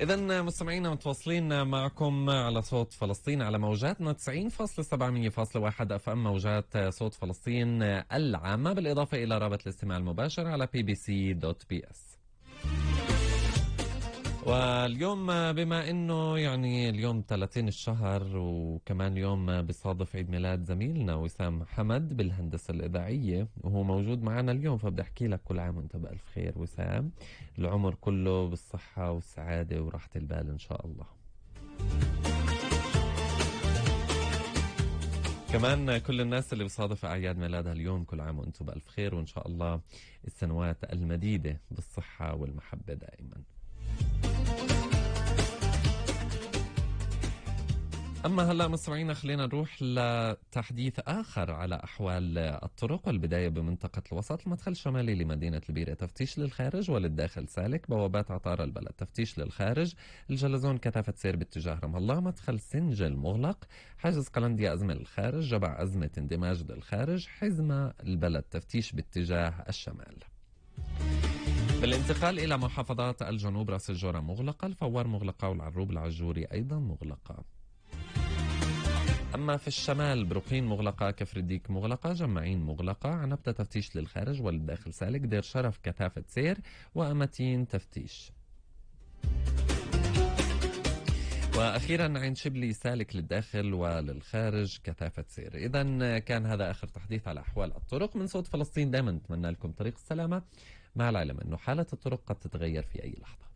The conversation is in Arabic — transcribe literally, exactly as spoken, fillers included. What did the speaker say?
إذا مستمعينا متواصلين معكم على صوت فلسطين على موجاتنا تسعين فاصلة سبعة مية فاصلة واحد اف ام، موجات صوت فلسطين العامة، بالإضافة إلى رابط الاستماع المباشر على بي بي سي دوت بي اس. واليوم بما انه يعني اليوم ثلاثين الشهر، وكمان يوم بصادف عيد ميلاد زميلنا وسام حمد بالهندسة الإذاعية، وهو موجود معنا اليوم، فبدي احكي لك كل عام وانت بألف خير وسام، العمر كله بالصحة والسعادة وراحة البال ان شاء الله. كمان كل الناس اللي بصادف أعياد ميلادها اليوم، كل عام وانتم بألف خير، وإن شاء الله السنوات المديدة بالصحة والمحبة دائما. أما هلأ مستمعينا خلينا نروح لتحديث آخر على أحوال الطرق، والبداية بمنطقة الوسط. المدخل الشمالي لمدينة البيرة تفتيش للخارج وللداخل سالك، بوابات عطار البلد تفتيش للخارج، الجلزون كثافة سير باتجاه رام الله، مدخل سنجل مغلق، حاجز قلنديا أزمة للخارج، جبع أزمة اندماج للخارج، حزمة البلد تفتيش باتجاه الشمال. بالانتقال إلى محافظات الجنوب، راس الجورة مغلقة، الفوار مغلقة، والعروب العجوري أيضا مغلقة. أما في الشمال بروقين مغلقة، كفر الديك مغلقة، جمعين مغلقة، عنبتة تفتيش للخارج وللداخل سالك، دير شرف كثافة سير، وأمتين تفتيش. وأخيرا عين شبلي سالك للداخل وللخارج كثافة سير. إذا كان هذا آخر تحديث على أحوال الطرق من صوت فلسطين. دائما نتمنى لكم طريق السلامة، مع العلم أنه حالة الطرق قد تتغير في أي لحظة.